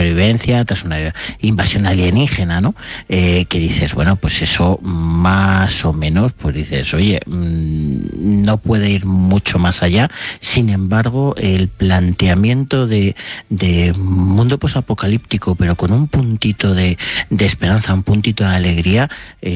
supervivencia tras una invasión alienígena, ¿no? Que dices, bueno, pues eso más o menos, pues dices, oye, no puede ir mucho más allá. Sin embargo, el planteamiento de mundo posapocalíptico, pero con un puntito de esperanza, un puntito de alegría,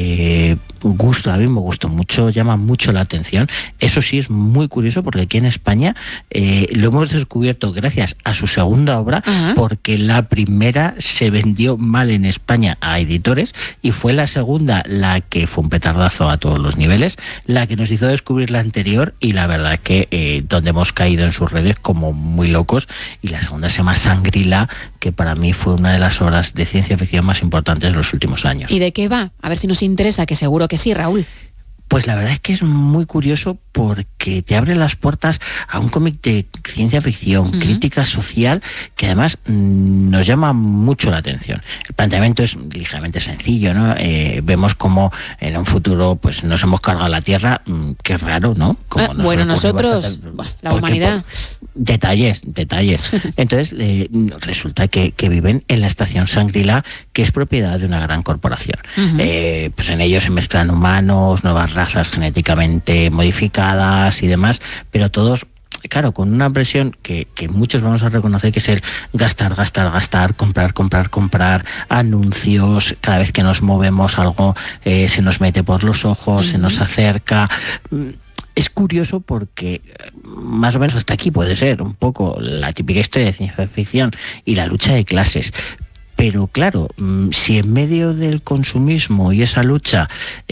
a mí me gustó mucho, llama mucho la atención. Eso sí, es muy curioso porque aquí en España lo hemos descubierto gracias a su segunda obra, porque la primera se vendió mal en España a editores y fue la segunda la que fue un petardazo a todos los niveles, la que nos hizo descubrir la anterior, y la verdad que donde hemos caído en sus redes como muy locos. Y la segunda se llama Shangri-La, que para mí fue una de las obras de ciencia ficción más importantes de los últimos años. ¿Y de qué va? A ver si nos interesa, que seguro que sí, Raúl. Pues la verdad es que es muy curioso porque te abre las puertas a un cómic de ciencia ficción, crítica social, que además nos llama mucho la atención. El planteamiento es ligeramente sencillo, ¿no? Vemos como en un futuro pues nos hemos cargado la Tierra, que es raro, ¿no? Como bueno, nosotros, la humanidad. Detalles. Entonces resulta que viven en la estación Shangri-La, que es propiedad de una gran corporación. Pues en ellos se mezclan humanos, nuevas razas genéticamente modificadas y demás, pero todos, claro, con una presión que muchos vamos a reconocer, que es el gastar, comprar, anuncios. Cada vez que nos movemos algo se nos mete por los ojos, se nos acerca. Es curioso porque más o menos hasta aquí puede ser un poco la típica historia de ciencia ficción y la lucha de clases. Pero claro, si en medio del consumismo y esa lucha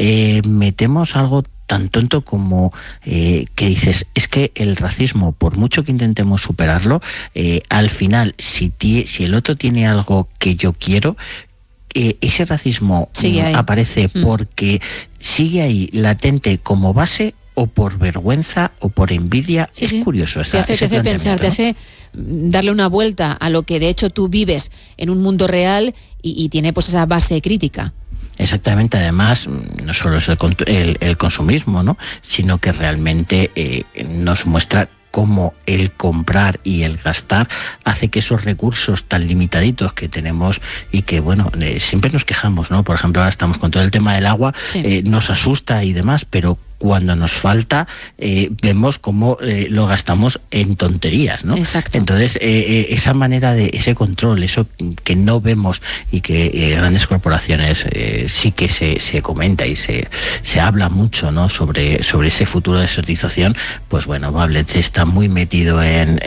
metemos algo tan tonto como que dices, es que el racismo, por mucho que intentemos superarlo, al final, si el otro tiene algo que yo quiero, ese racismo aparece porque sigue ahí latente como base, o por vergüenza o por envidia. Es curioso. Te hace pensar, ¿no? Te hace darle una vuelta a lo que de hecho tú vives en un mundo real y tiene pues esa base crítica. Exactamente. Además, no solo es el consumismo, ¿no? Sino que realmente nos muestra cómo el comprar y el gastar hace que esos recursos tan limitaditos que tenemos y que, bueno, siempre nos quejamos, ¿no? Por ejemplo, ahora estamos con todo el tema del agua, nos asusta y demás, pero cuando nos falta vemos cómo lo gastamos en tonterías, ¿no? Exacto. Entonces, esa manera de ese control, eso que no vemos y que grandes corporaciones sí que se comenta y se habla mucho, ¿no? sobre ese futuro de desertización, pues bueno, Bablets está muy metido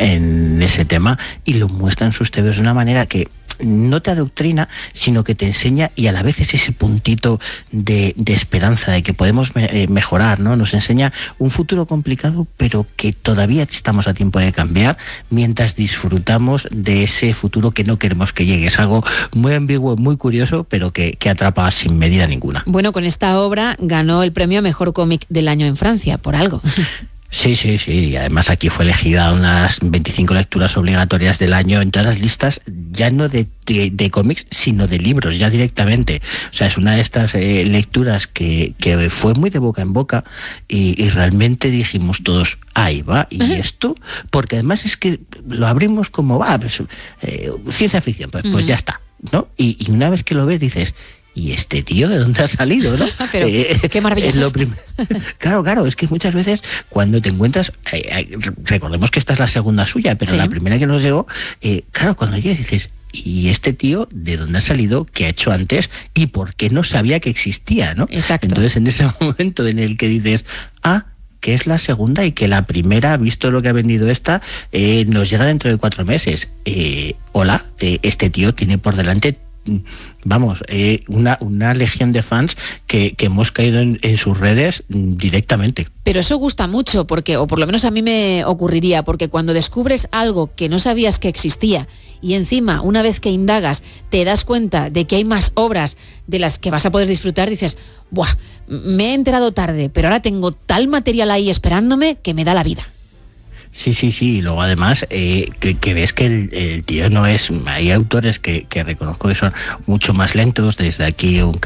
en ese tema y lo muestra en sus TVs de una manera que no te adoctrina, sino que te enseña, y a la vez es ese puntito de esperanza, de que podemos mejorar, ¿no? Nos enseña un futuro complicado, pero que todavía estamos a tiempo de cambiar, mientras disfrutamos de ese futuro que no queremos que llegue. Es algo muy ambiguo, muy curioso, pero que atrapa sin medida ninguna. Bueno, con esta obra ganó el premio a Mejor Cómic del Año en Francia, por algo. Sí, y además aquí fue elegida unas 25 lecturas obligatorias del año en todas las listas, ya no de cómics, sino de libros, ya directamente. O sea, es una de estas lecturas que fue muy de boca en boca y realmente dijimos todos, ahí va, ¿y esto? Porque además es que lo abrimos como, pues, ciencia ficción, pues ya está, ¿no? Y una vez que lo ves dices, ¿y este tío de dónde ha salido, no? Pero qué maravilloso. Claro, es que muchas veces cuando te encuentras, recordemos que esta es la segunda suya, pero la primera que nos llegó, claro, cuando llegas dices, ¿y este tío de dónde ha salido? ¿Qué ha hecho antes? ¿Y por qué no sabía que existía, no? Exacto. Entonces, en ese momento en el que dices, que es la segunda y que la primera, visto lo que ha vendido esta, nos llega dentro de 4 meses. Hola, este tío tiene por delante, vamos, una legión de fans que hemos caído en sus redes directamente. Pero eso gusta mucho, porque, o por lo menos a mí me ocurriría, porque cuando descubres algo que no sabías que existía y encima, una vez que indagas, te das cuenta de que hay más obras de las que vas a poder disfrutar, dices, ¡buah! Me he enterado tarde, pero ahora tengo tal material ahí esperándome que me da la vida. Sí, y luego además que ves que el tío no es... Hay autores que reconozco que son mucho más lentos, desde aquí un